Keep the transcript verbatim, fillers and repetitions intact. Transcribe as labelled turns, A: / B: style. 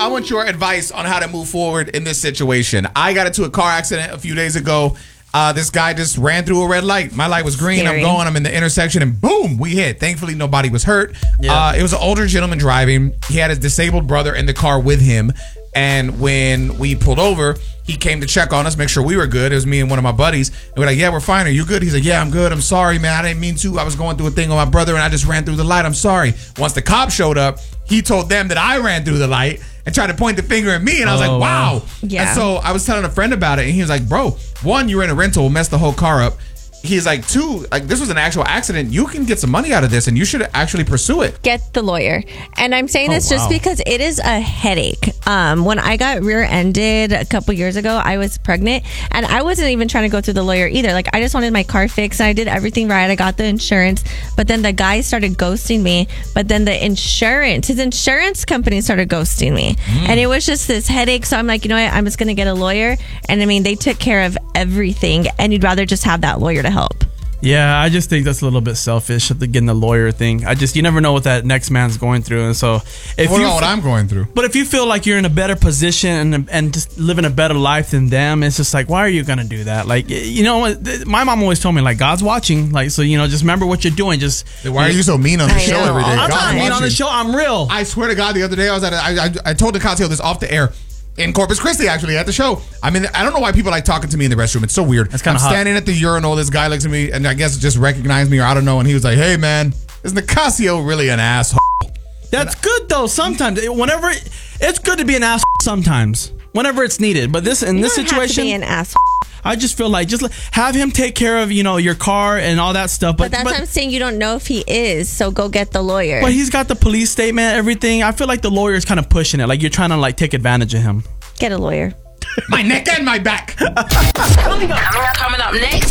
A: I want your advice on how to move forward in this situation. I got into a car accident a few days ago. Uh, this guy just ran through a red light. My light was green.
B: Scary.
A: I'm going. I'm in the intersection, and boom, we hit. Thankfully, nobody was hurt.
C: Yeah.
A: Uh, it was an older gentleman driving. He had his disabled brother in the car with him. And when we pulled over, he came to check on us, make sure we were good. It was me and one of my buddies. And we're like, yeah, we're fine. Are you good? He's like, yeah, I'm good. I'm sorry, man. I didn't mean to. I was going through a thing with my brother, and I just ran through the light. I'm sorry. Once the cop showed up, he told them that I ran through the light and tried to point the finger at me. And I was
C: Oh,
A: like, wow.
C: wow.
B: Yeah.
A: And so I was telling a friend about it, and he was like, bro, one, you were in a rental, messed the whole car up. He's like, two, like this was an actual accident. You can get some money out of this, and you should actually pursue it.
B: Get the lawyer. And I'm saying
A: Oh,
B: this just
A: wow.
B: because it is a headache. Um, when I got rear-ended a couple years ago, I was pregnant, and I wasn't even trying to go through the lawyer either. Like, I just wanted my car fixed. I did everything right. I got the insurance, but then the guy started ghosting me. But then the insurance, his insurance company started ghosting me,
A: Mm.
B: and it was just this headache. So I'm like, you know what? I'm just going to get a lawyer. And I mean, they took care of everything, and you'd rather just have that lawyer to help.
C: Yeah, I just think that's a little bit selfish of the getting the lawyer thing. I just, you never know what that next man's going through. And so if
A: What
C: you,
A: about what I'm going through?
C: but if you feel like you're in a better position and, and just living a better life than them, it's just like, why are you going to do that? Like, you know, what, my mom always told me, like, God's watching. Like, so, you know, just remember what you're doing. Just
A: Why are you so mean on the
B: I
A: show
B: know.
A: every day?
C: I'm
A: God's
C: not mean on
A: watching.
C: the show. I'm real.
A: I swear to God, the other day I was at a, I, I, I told DeCasio this off the air in Corpus Christi, actually, at the show. I mean, I don't know why people like talking to me in the restroom. It's so weird.
C: That's kinda
A: I'm
C: hot.
A: standing at the urinal. This guy looks at me and I guess just recognized me or I don't know. And he was like, hey, man, is DeCasio really an asshole?
C: That's good though. Sometimes, whenever it's good to be an ass. Sometimes, whenever it's needed. But this in
B: You
C: this
B: don't have to
C: situation,
B: be an asshole.
C: I just feel like just let- have him take care of, you know, your car and all that stuff.
B: But
C: But
B: that's
C: but,
B: what I'm saying. You don't know if he is, so go get the lawyer.
C: but he's got the police statement, everything. I feel like the lawyer's kind of pushing it. Like you're trying to like take advantage of him.
B: Get a lawyer.
A: My neck and my back.
D: Coming up, coming up next.